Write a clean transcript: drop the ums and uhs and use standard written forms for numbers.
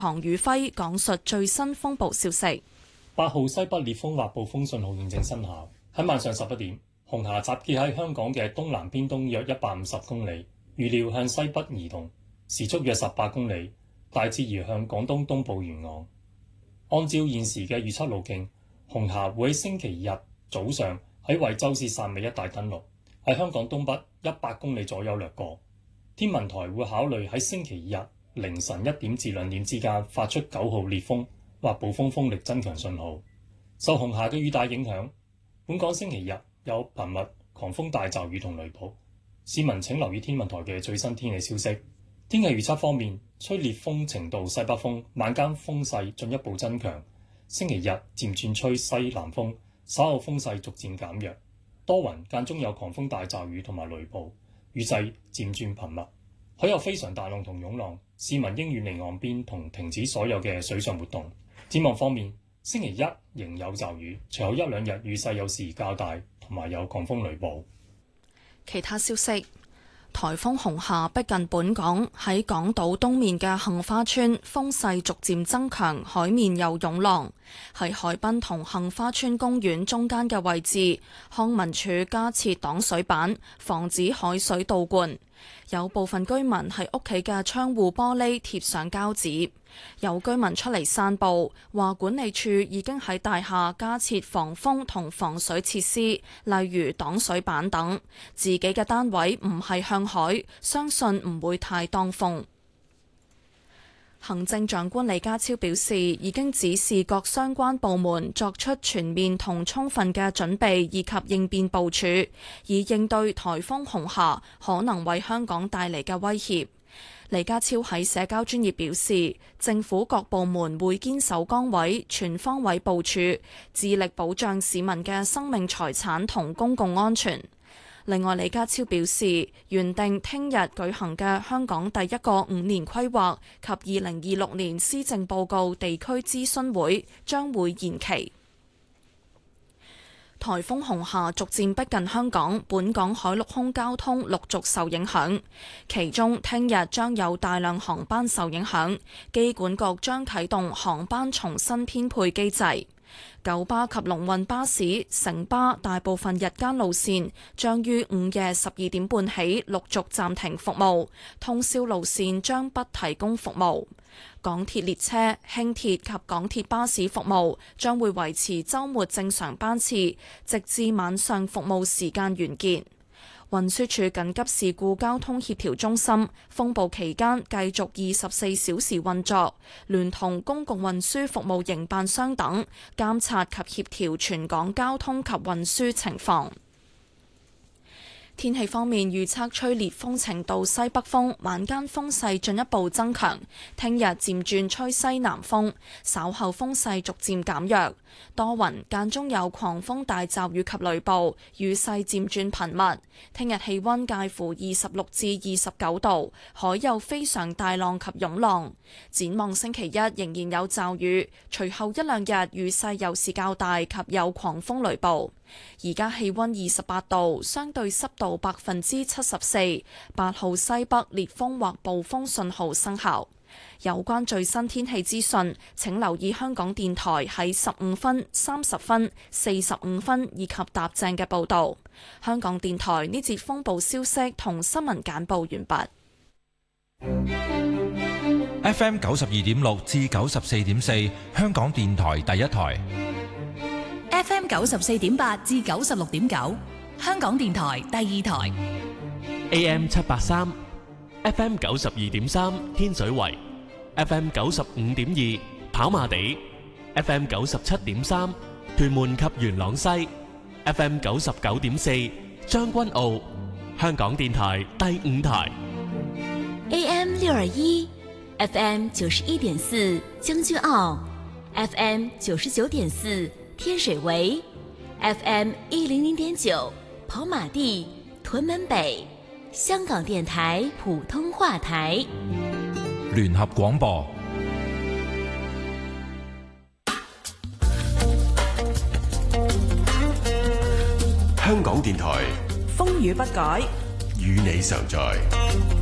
唐宇輝講述最新風暴消息。 8號西北烈風或暴風信號現正生效。喺晚上11點，紅霞集結喺香港嘅東南偏東約150公里，預料向西北移動，時速約18公里，大致移向廣東東部沿岸。按照現時嘅預測路徑，紅霞會喺星期日早上喺惠州市汕尾一帶登陸，喺香港東北100公里左右掠過。天文台會考慮喺星期日凌晨1點至2點之間發出9號烈風或暴風風力增強信號。受紅霞嘅雨帶影響，本港星期日有頻密狂風大驟雨同雷暴，市民請留意天文台嘅最新天氣消息。天氣預測方面，吹烈風程度西北風，晚間風勢進一步增強。星期日漸轉吹西南風，稍後風勢逐漸減弱，多雲間中有狂風大驟雨同埋雷暴，雨勢漸轉頻密，海有非常大浪同湧浪，市民應遠離岸邊同停止所有嘅水上活動。展望方面，星期一仍有驟雨，隨後1-2日雨勢有時較大，同埋有狂風雷暴。 其他消息，颱風紅霞逼近本港，喺港島東面嘅杏花村風勢逐漸增強，海面有湧浪。喺海濱同杏花村公園中間嘅位置，康文署加設擋水板，防止海水倒灌。有部分居民喺屋企嘅窗戶玻璃貼上膠紙。有居民出嚟散步，話管理處已經喺大廈加設防風同防水設施，例如擋水板等。自己嘅單位唔係向海，相信唔會太當風。行政長官李家超表示，已經指示各相關部門作出全面同充分嘅準備以及應變部署，以應對颱風紅霞可能為香港帶嚟嘅威脅。李家超喺社交專頁表示，政府各部門會堅守崗位，全方位部署，致力保障市民嘅生命財產同公共安全。另外，李家超表示，原定聽日舉行嘅香港第一個5年規劃及2026年施政報告地區諮詢會將會延期。颱風紅霞逐漸逼近香港，本港海陸空交通陸續受影響，其中聽日將有大量航班受影響，機管局將啟動航班重新編配機制。九巴及龍運巴士、城巴大部分日間路線將於午夜12點半起陸續暫停服務，通宵路線將不提供服務。港鐵列車、輕鐵及港鐵巴士服務將會維持週末正常班次，直至晚上服務時間完結。運輸署緊急事故交通協調中心風暴期間繼續24小時運作，聯同公共運輸服務營辦商等監察及協調全港交通及運輸情況。天氣方面，預測吹烈風程度西北風，晚間風勢進一步增強，聽日漸轉吹西南風，稍後風勢逐漸減弱，多雲間中有狂風大驟雨及雷暴，雨勢漸轉頻密。聽日氣溫介乎26至29度，海有非常大浪及湧浪。展望星期一仍然有驟雨，隨後1-2日雨勢有時較大及有狂風雷暴。而家氣溫28度，相對濕度74%，8號西北烈風或暴風信號生效。有關最新天氣資訊，請留意香港電台喺15分、30分、45分以及踏正嘅報導。香港電台呢節風暴消息同新聞簡報完畢。 FM 92.6至94.4，香港電台第一台。 FM 94.8至96.9，香港電台第二台。 AM 783 FM 92.3天水圍 FM 95.2跑馬地 FM 97.3屯門及元朗西 FM 99.4將軍澳，香港電台第五台。 AM 621 FM 91.4將軍澳 FM 99.4天水圍 FM 100.9跑馬地屯門北，香港電台普通話台。 聯合廣播。 香港電台風雨不改， 與你常在。